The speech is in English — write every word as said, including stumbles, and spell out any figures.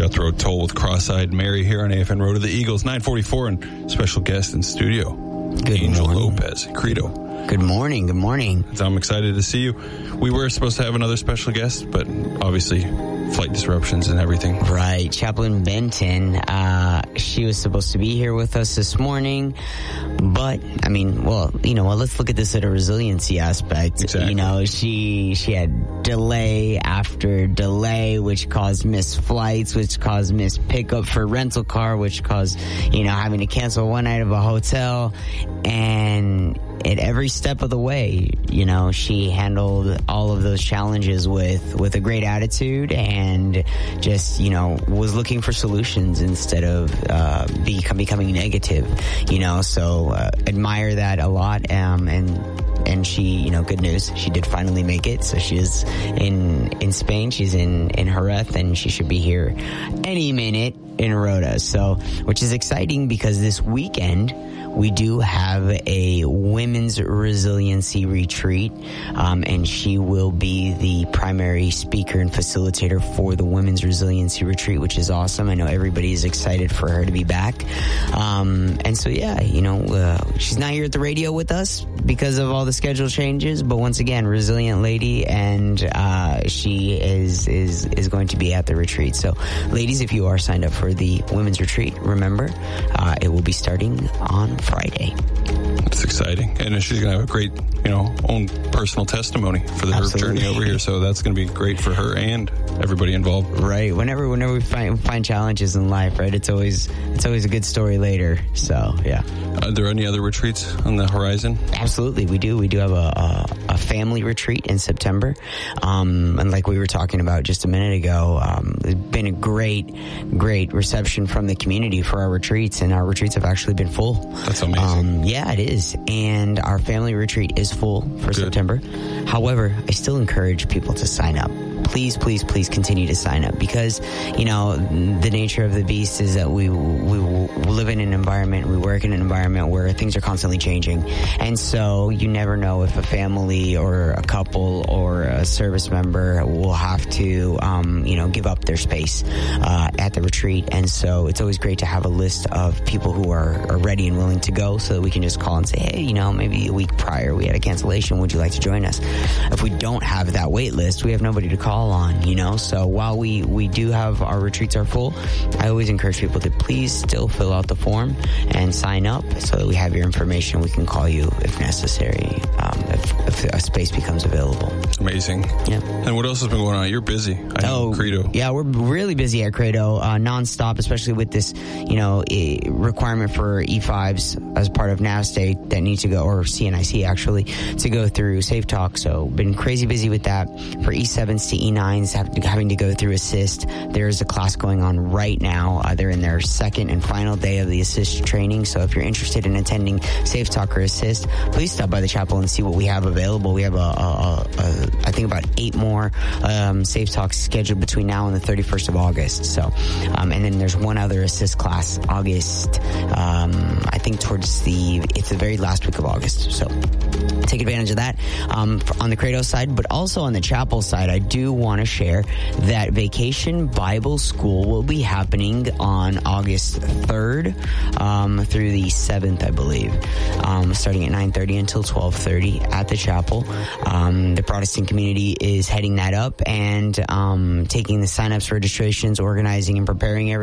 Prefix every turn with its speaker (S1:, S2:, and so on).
S1: Jethro Tull with Cross-Eyed Mary here on A F N Road to the Eagles. nine forty-four and special guest in studio,
S2: Good
S1: Angel
S2: morning.
S1: Lopez, Credo.
S2: Good morning. Good morning.
S1: So I'm excited to see you. We were supposed to have another special guest, but obviously flight disruptions and everything.
S2: Right. Chaplain Benton, uh, she was supposed to be here with us this morning, but, I mean, well, you know, well, let's look at this at a resiliency aspect.
S1: Exactly.
S2: You know, she, she had delay after delay, which caused missed flights, which caused missed pickup for rental car, which caused, you know, having to cancel one night of a hotel. And at every step of the way, you know, she handled all of those challenges with, with a great attitude and just, you know, was looking for solutions instead of uh, become, becoming negative, you know, so uh, admire that a lot. Um, and and she, you know, good news, she did finally make it. So she is in in Spain. She's in, in Jerez, and she should be here any minute in Rota. So, which is exciting because this weekend, we do have a women's resiliency retreat, um, and she will be the primary speaker and facilitator for the women's resiliency retreat, which is awesome. I know everybody is excited for her to be back. Um, and so, yeah, you know, uh, she's not here at the radio with us because of all the schedule changes, but once again, resilient lady, and uh, she is, is, is going to be at the retreat. So, ladies, if you are signed up for the women's retreat, remember, uh, it will be starting on Friday.
S1: It's exciting. And she's going to have a great, you know, own personal testimony for the, her journey over here. So that's going to be great for her and everybody involved.
S2: Right. Whenever whenever we find find challenges in life, right, it's always it's always a good story later. So, yeah.
S1: Are there any other retreats on the horizon?
S2: Absolutely. We do. We do have a, a, a family retreat in September. Um, and like we were talking about just a minute ago, um, it's been a great, great reception from the community for our retreats, and our retreats have actually been full.
S1: That's amazing.
S2: Um, yeah, it is. And our family retreat is full for Good. September. However, I still encourage people to sign up. Please, please, please continue to sign up, because, you know, the nature of the beast is that we we live in an environment, we work in an environment where things are constantly changing. And so you never know if a family or a couple or a service member will have to, um, you know, give up their space uh, at the retreat. And so it's always great to have a list of people who are, are ready and willing to go, so that we can just call and say, hey, you know, maybe a week prior we had a cancellation. Would you like to join us? If we don't have that wait list, we have nobody to call on, you know. So while we we do have our retreats are full, I always encourage people to please still fill out the form and sign up, so that we have your information. We can call you if necessary, um, if, if a space becomes available.
S1: Amazing.
S2: Yeah.
S1: And what else has been going on? You're busy. I know,
S2: oh,
S1: Credo.
S2: Yeah, we're really busy at Credo, uh, nonstop, especially with this, you know, e- requirement for E fives as part of NAVSTATE that need to go, or C N I C actually, to go through Safe Talk. So been crazy busy with that. For E sevens to E nines, have, having to go through Assist. There's a class going on right now. Uh, they're in their second and final day of the Assist training. So if you're interested in attending Safe Talk or Assist, please stop by the chapel and see what we have available. We have a, a, a, a I think about eight more um, Safe Talks scheduled between now and the thirty-first of August. So, um, and then there's one other Assist class August. Um, I think towards the it's the very last week of August. So take advantage of that um, on the Credo side, but also on the chapel side, I do want to share that Vacation Bible School will be happening on August third um, through the seventh, I believe, um, starting at nine thirty until twelve thirty at the chapel. Um, the Protestant community is heading that up and um, taking the sign-ups, registrations, organizing, and preparing everything.